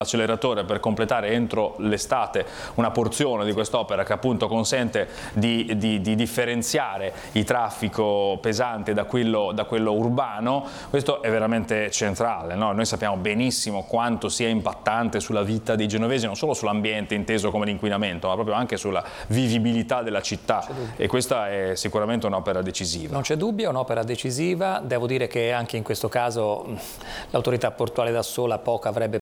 acceleratore per completare entro l'estate una porzione di quest'opera che appunto consente di differenziare il traffico pesante da quello urbano. Questo è veramente centrale, no? Noi sappiamo benissimo quanto sia impattante sulla vita dei genovesi, non solo sull'ambiente inteso come l'inquinamento, ma proprio anche sulla vivibilità della città, e questa è sicuramente un'opera decisiva. Non c'è dubbio, è un'opera decisiva. Devo dire che anche in questo caso l'autorità portuale da sola poco avrebbe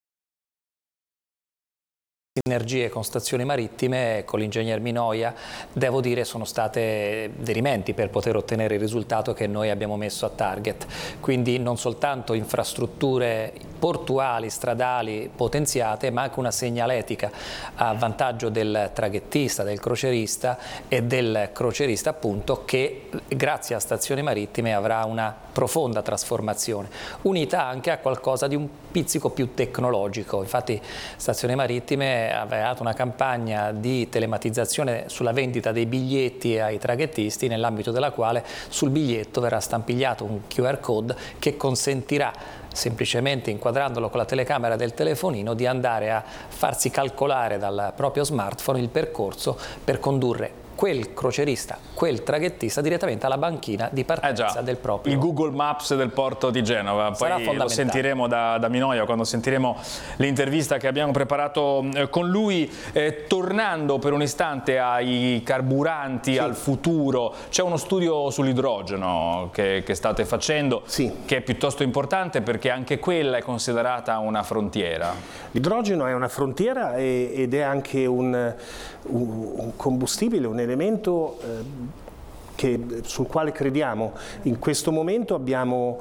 sinergie con stazioni marittime. Con l'ingegner Minoia, devo dire, sono state derimenti per poter ottenere il risultato che noi abbiamo messo a target. Quindi non soltanto infrastrutture portuali, stradali potenziate, ma anche una segnaletica a vantaggio del traghettista, del crocerista e del crocerista appunto, che grazie a stazioni marittime avrà una profonda trasformazione, unita anche a qualcosa di un pizzico più tecnologico. Infatti Stazioni Marittime ha avviato una campagna di telematizzazione sulla vendita dei biglietti ai traghettisti, nell'ambito della quale sul biglietto verrà stampigliato un QR code che consentirà, semplicemente inquadrandolo con la telecamera del telefonino, di andare a farsi calcolare dal proprio smartphone il percorso per condurre quel crocerista, quel traghettista direttamente alla banchina di partenza del proprio. Il Google Maps del porto di Genova, poi lo sentiremo da Minoia quando sentiremo l'intervista che abbiamo preparato con lui. Tornando per un istante ai carburanti, al futuro, c'è uno studio sull'idrogeno che state facendo, che è piuttosto importante perché anche quella è considerata una frontiera. L'idrogeno è una frontiera ed è anche un combustibile, un elemento sul quale crediamo. In questo momento abbiamo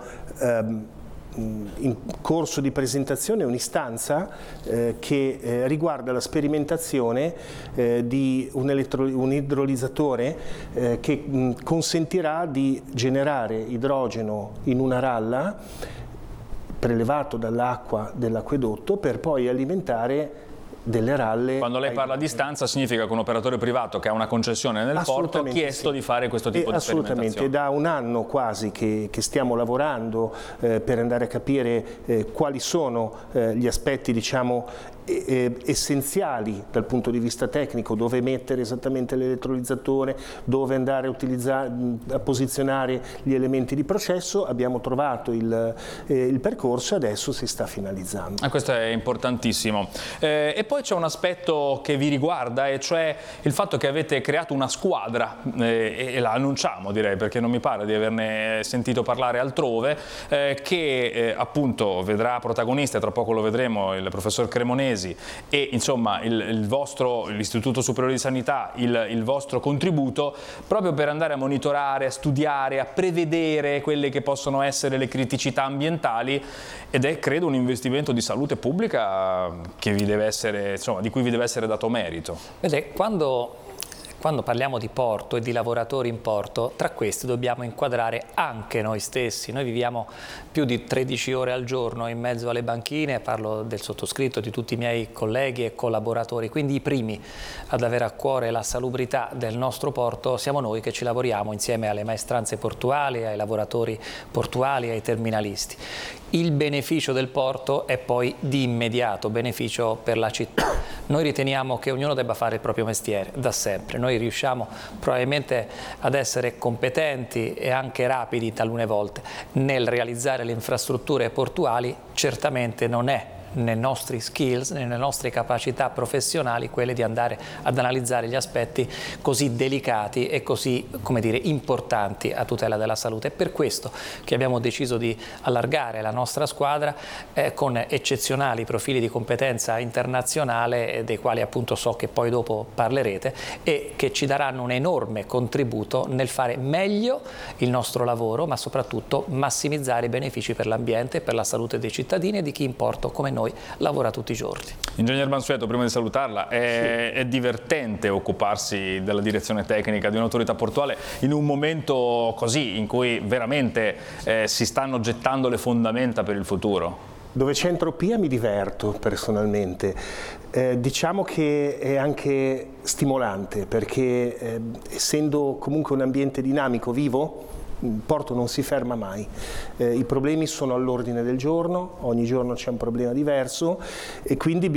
in corso di presentazione un'istanza che riguarda la sperimentazione di un idrolizzatore che consentirà di generare idrogeno in una ralla prelevato dall'acqua dell'acquedotto per poi alimentare delle ralle. Quando lei parla di stanza significa che un operatore privato che ha una concessione nel porto ha chiesto di fare questo tipo di sperimentazione. Assolutamente, da un anno quasi che stiamo lavorando per andare a capire quali sono gli aspetti, diciamo, essenziali dal punto di vista tecnico, dove mettere esattamente l'elettrolizzatore, dove andare a utilizzare, a posizionare gli elementi di processo. Abbiamo trovato il percorso e adesso si sta finalizzando. Questo è importantissimo. E poi c'è un aspetto che vi riguarda, e cioè il fatto che avete creato una squadra, e la annunciamo, direi, perché non mi pare di averne sentito parlare altrove, che appunto vedrà protagonista, e tra poco lo vedremo, il professor Cremonesi, e insomma l'Istituto Superiore di Sanità, il vostro contributo, proprio per andare a monitorare, a studiare, a prevedere quelle che possono essere le criticità ambientali, ed è, credo, un investimento di salute pubblica che vi deve essere, insomma, di cui vi deve essere dato merito. Vede, quando parliamo di porto e di lavoratori in porto, tra questi dobbiamo inquadrare anche noi stessi. Noi viviamo più di 13 ore al giorno in mezzo alle banchine, parlo del sottoscritto, di tutti i miei colleghi e collaboratori, quindi i primi ad avere a cuore la salubrità del nostro porto siamo noi che ci lavoriamo insieme alle maestranze portuali, ai lavoratori portuali, ai terminalisti. Il beneficio del porto è poi di immediato beneficio per la città. Noi riteniamo che ognuno debba fare il proprio mestiere da sempre. Noi riusciamo probabilmente ad essere competenti e anche rapidi talune volte nel realizzare le infrastrutture portuali. Certamente non è nei nostri skills, nelle nostre capacità professionali, quelle di andare ad analizzare gli aspetti così delicati e così, come dire, importanti a tutela della salute. È per questo che abbiamo deciso di allargare la nostra squadra con eccezionali profili di competenza internazionale, dei quali appunto so che poi dopo parlerete, e che ci daranno un enorme contributo nel fare meglio il nostro lavoro, ma soprattutto massimizzare i benefici per l'ambiente e per la salute dei cittadini e di chi in porto come noi lavora tutti i giorni. Ingegner Mansueto, prima di salutarla, è divertente occuparsi della direzione tecnica di un'autorità portuale in un momento così, in cui veramente si stanno gettando le fondamenta per il futuro? Dove c'è entropia mi diverto personalmente. Diciamo che è anche stimolante, perché essendo comunque un ambiente dinamico, vivo, il porto non si ferma mai, i problemi sono all'ordine del giorno, ogni giorno c'è un problema diverso e quindi